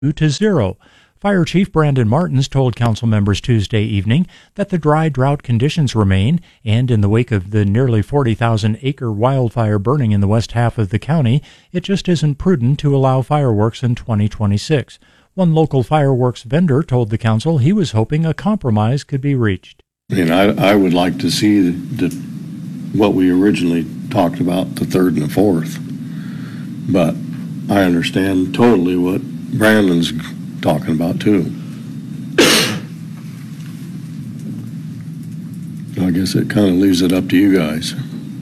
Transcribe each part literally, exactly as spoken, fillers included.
to zero. Fire Chief Brandon Martins told council members Tuesday evening that the dry drought conditions remain, and in the wake of the nearly forty thousand acre wildfire burning in the west half of the county, it just isn't prudent to allow fireworks in twenty twenty-six. One local fireworks vendor told the council he was hoping a compromise could be reached. And I, I would like to see the, the, what we originally talked about, the third and the fourth. But I understand totally what Brandon's talking about too. I guess it kind of leaves it up to you guys.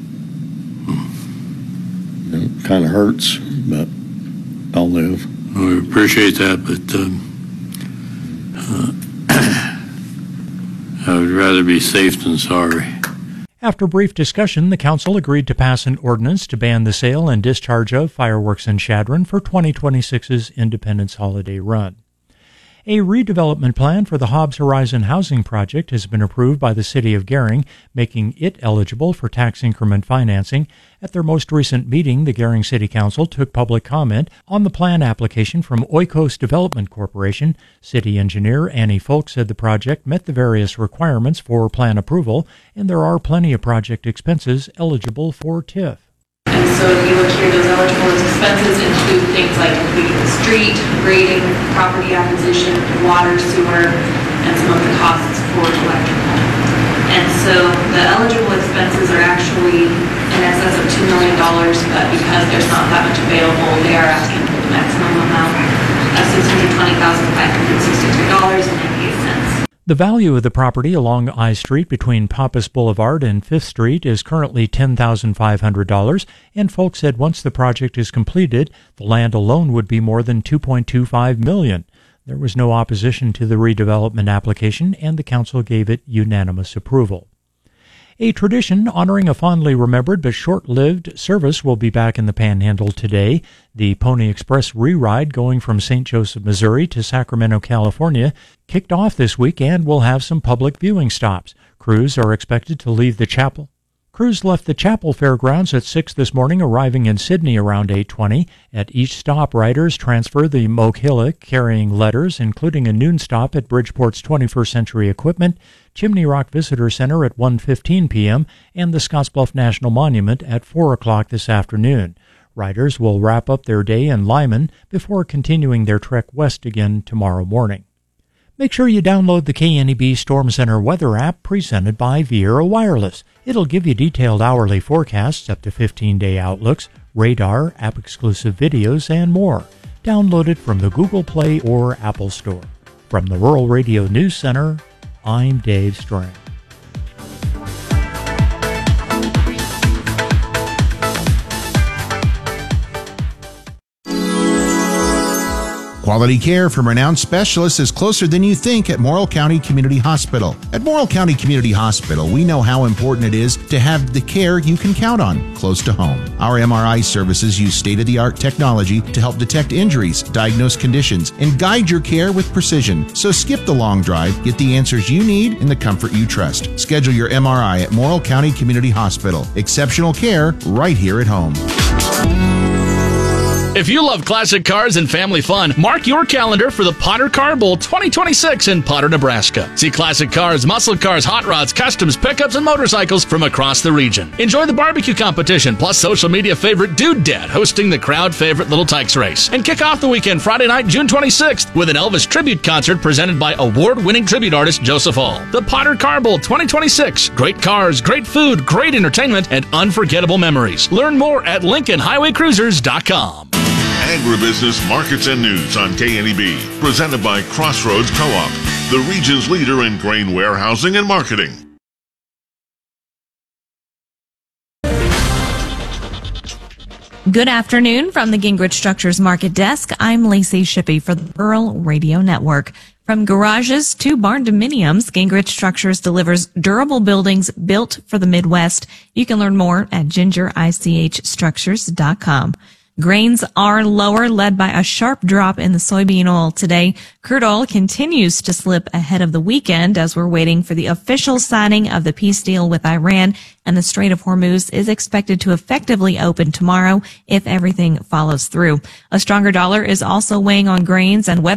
It kind of hurts, but I'll live. We appreciate that, but um, uh, I would rather be safe than sorry. After brief discussion, the council agreed to pass an ordinance to ban the sale and discharge of fireworks in Chadron for twenty twenty-six's Independence Holiday Run. A redevelopment plan for the Hobbs Horizon housing project has been approved by the City of Gering, making it eligible for tax increment financing. At their most recent meeting, the Gering City Council took public comment on the plan application from Oikos Development Corporation. City engineer Annie Folk said the project met the various requirements for plan approval, and there are plenty of project expenses eligible for T I F. And so if you look here, those eligible expenses include things like completing the street, grading, property acquisition, water, sewer, and some of the costs for electrical. And so the eligible expenses are actually in excess of two million dollars, but because there's not that much available, they are asking for the maximum amount of six hundred twenty thousand five hundred sixty-two dollars and ninety-eight cents. The value of the property along I Street between Pappas Boulevard and Fifth Street is currently ten thousand five hundred dollars, and folks said once the project is completed, the land alone would be more than two point two five million dollars. There was no opposition to the redevelopment application, and the council gave it unanimous approval. A tradition honoring a fondly remembered but short-lived service will be back in the Panhandle today. The Pony Express re-ride going from Saint Joseph, Missouri to Sacramento, California kicked off this week and will have some public viewing stops. Crews are expected to leave the chapel. Crews left the Chapel Fairgrounds at six this morning, arriving in Sydney around eight twenty. At each stop, riders transfer the Mohillock carrying letters, including a noon stop at Bridgeport's twenty-first Century Equipment, Chimney Rock Visitor Center at one fifteen p.m., and the Scottsbluff National Monument at four o'clock this afternoon. Riders will wrap up their day in Lyman before continuing their trek west again tomorrow morning. Make sure you download the K N E B Storm Center weather app presented by Viera Wireless. It'll give you detailed hourly forecasts, up to fifteen-day outlooks, radar, app-exclusive videos, and more. Download it from the Google Play or Apple Store. From the Rural Radio News Center, I'm Dave Strang. Quality care from renowned specialists is closer than you think at Morrill County Community Hospital. At Morrill County Community Hospital, we know how important it is to have the care you can count on close to home. Our M R I services use state-of-the-art technology to help detect injuries, diagnose conditions, and guide your care with precision. So skip the long drive, get the answers you need in the comfort you trust. Schedule your M R I at Morrill County Community Hospital. Exceptional care right here at home. If you love classic cars and family fun, mark your calendar for the Potter Car Bowl twenty twenty-six in Potter, Nebraska. See classic cars, muscle cars, hot rods, customs, pickups, and motorcycles from across the region. Enjoy the barbecue competition, plus social media favorite Dude Dad hosting the crowd favorite Little Tykes race. And kick off the weekend Friday night, June twenty-sixth, with an Elvis tribute concert presented by award-winning tribute artist Joseph Hall. The Potter Car Bowl twenty twenty-six. Great cars, great food, great entertainment, and unforgettable memories. Learn more at Lincoln Highway Cruisers dot com. Agribusiness, markets, and news on K N E B. Presented by Crossroads Co-op, the region's leader in grain warehousing and marketing. Good afternoon from the Gingrich Structures Market Desk. I'm Lacey Shippey for the Rural Radio Network. From garages to barn dominiums, Gingrich Structures delivers durable buildings built for the Midwest. You can learn more at ginger ich structures dot com. Grains are lower, led by a sharp drop in the soybean oil today. Crude oil continues to slip ahead of the weekend as we're waiting for the official signing of the peace deal with Iran, and the Strait of Hormuz is expected to effectively open tomorrow if everything follows through. A stronger dollar is also weighing on grains and weather